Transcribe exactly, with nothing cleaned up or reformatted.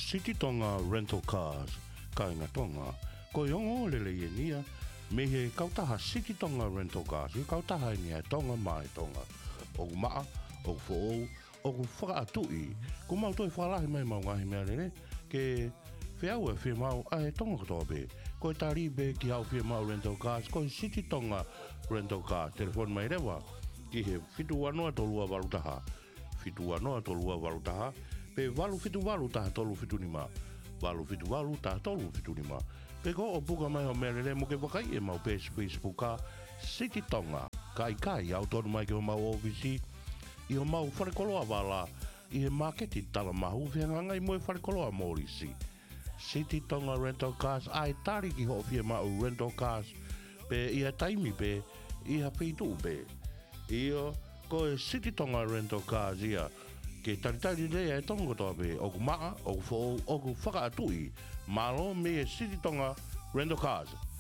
City Tonga Rental Cars, ka inga tonga. Ko yongo lele ye nia, me he kautaha City Tonga Rental Cars, i kautaha i nia tonga mai tonga. O maa, o fo o whaka atui, ko mau toi whalahi mai mau ngahi mea lele, ke whiau e whia mau, a he tonga katoa be. Ko e tari be ki hau whia mau Rental Cars, ko e City Tonga Rental Cars, telefon mai rewa, ki he fitu wanoa tolua walutaha, fitu wanoa tolua walutaha, pe walu fitu walu taha tolu fitu nima. Walu fitu walu taha tolu fitu nima. Pe ko o puka mai o merele mo ke wakai e mau pes Facebook ka City Tonga. Kai kai au tonu mai ke o mau ofisi. I o mau wharekoloa wala. I he marketi tala mahu whianganga i moe wharekoloa morisi. City Tonga Rental Cars. Ai tari ki ho fie mau rental cars. Pe i a taimi pe. I ha pitu pe. I o ko e City Tonga Rental Cars ia. Ke taritari rea e tonga toa pe, oku maa, oku fo, oku whaka atui, malo me e City Tonga Rental Cars.